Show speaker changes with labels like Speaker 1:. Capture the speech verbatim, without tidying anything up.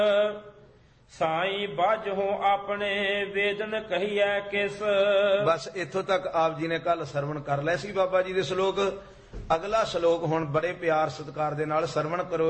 Speaker 1: ਸਾਈ ਬਾਝੋ ਆਪਣੇ ਵੇਦਨ ਕਹੀਐ ਕਿਸ।
Speaker 2: ਬਸ ਇੱਥੋਂ ਤੱਕ ਆਪ ਜੀ ਨੇ ਕੱਲ ਸਰਵਣ ਕਰ ਲਿਆ ਸੀ ਬਾਬਾ ਜੀ ਦੇ ਸ਼ਲੋਕ। ਅਗਲਾ ਸ਼ਲੋਕ ਹੁਣ ਬੜੇ ਪਿਆਰ ਸਤਿਕਾਰ ਦੇ ਨਾਲ ਸਰਵਣ ਕਰੋ।